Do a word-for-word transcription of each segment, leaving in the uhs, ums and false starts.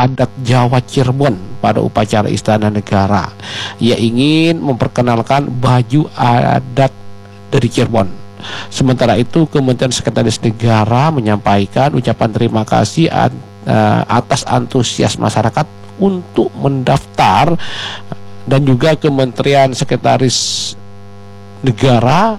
adat Jawa Cirebon pada upacara Istana Negara. Ia ingin memperkenalkan baju adat dari Cirebon. Sementara itu, Kementerian Sekretaris Negara menyampaikan ucapan terima kasih atas antusias masyarakat untuk mendaftar, dan juga Kementerian Sekretaris Negara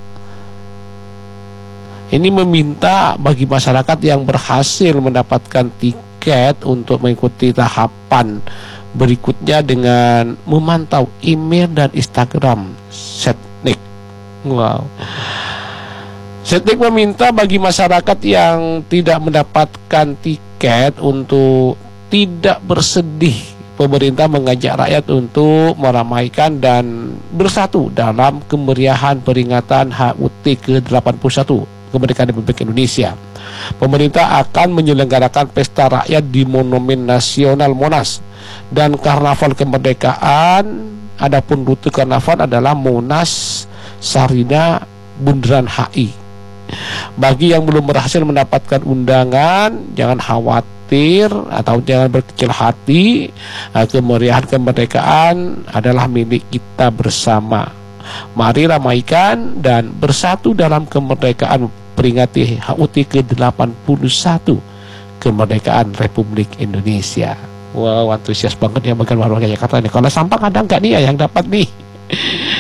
ini meminta bagi masyarakat yang berhasil mendapatkan tiket untuk mengikuti tahapan berikutnya dengan memantau email dan Instagram Setnek. Wow. Setnek meminta bagi masyarakat yang tidak mendapatkan tiket untuk tidak bersedih. Pemerintah mengajak rakyat untuk meramaikan dan bersatu dalam kemeriahan peringatan H U T ke delapan puluh satu Kemerdekaan Republik Indonesia. Pemerintah akan menyelenggarakan pesta rakyat di Monumen Nasional Monas dan Karnaval Kemerdekaan. Adapun rute karnaval adalah Monas, Sarina, Bundaran H I. Bagi yang belum berhasil mendapatkan undangan, jangan khawatir atau jangan berkecil hati. Kemeriahan kemerdekaan adalah milik kita bersama. Mari ramaikan dan bersatu dalam kemerdekaan, peringati H U T ke delapan puluh satu Kemerdekaan Republik Indonesia. Wow, antusias banget ya bagian warga Jakarta nih. Kalau Sampang ada nggak nih ya yang dapat nih?